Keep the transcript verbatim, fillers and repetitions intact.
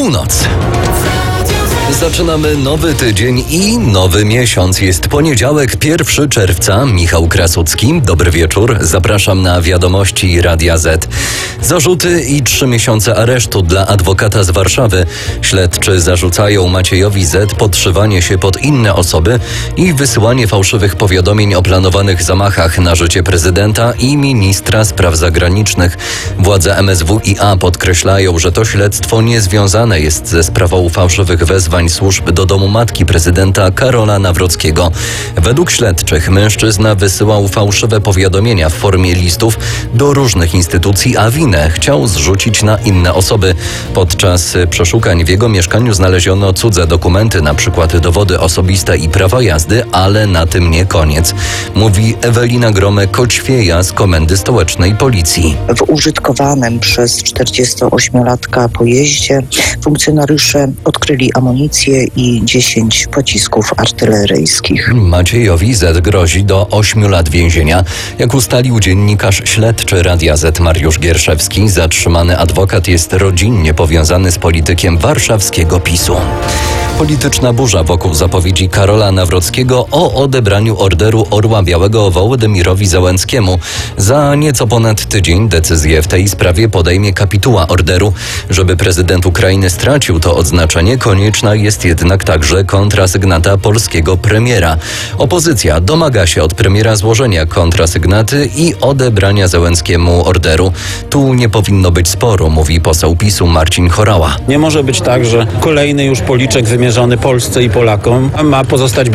północ. Zaczynamy nowy tydzień i nowy miesiąc. Jest poniedziałek, pierwszego czerwca. Michał Krasucki. Dobry wieczór. Zapraszam na wiadomości Radia Z. Zarzuty i trzy miesiące aresztu dla adwokata z Warszawy. Śledczy zarzucają Maciejowi Z podszywanie się pod inne osoby i wysyłanie fałszywych powiadomień o planowanych zamachach na życie prezydenta i ministra spraw zagranicznych. Władze M S W i A podkreślają, że to śledztwo niezwiązane jest ze sprawą fałszywych wezwań służb do domu matki prezydenta Karola Nawrockiego. Według śledczych mężczyzna wysyłał fałszywe powiadomienia w formie listów do różnych instytucji, a winę chciał zrzucić na inne osoby. Podczas przeszukań w jego mieszkaniu znaleziono cudze dokumenty, na przykład dowody osobiste i prawa jazdy, ale na tym nie koniec. Mówi Ewelina Gromek-Koćwieja z Komendy Stołecznej Policji. W użytkowanym przez czterdziestoośmiolatka pojeździe funkcjonariusze odkryli amunicję i dziesięć pocisków artyleryjskich. Maciejowi Z grozi do ośmiu lat więzienia. Jak ustalił dziennikarz śledczy Radia Z Mariusz Gierszewski, zatrzymany adwokat jest rodzinnie powiązany z politykiem warszawskiego PiSu. Polityczna burza wokół zapowiedzi Karola Nawrockiego o odebraniu orderu Orła Białego Wołodymyrowi Zełenskiemu. Za nieco ponad tydzień decyzję w tej sprawie podejmie kapituła orderu. Żeby prezydent Ukrainy stracił to odznaczenie, konieczna jest jednak także kontrasygnata polskiego premiera. Opozycja domaga się od premiera złożenia kontrasygnaty i odebrania Zełenskiemu orderu. Tu nie powinno być sporu, mówi poseł PiSu Marcin Horała. Nie może być tak, że kolejny już policzek wymierzony Polsce i Polakom ma pozostać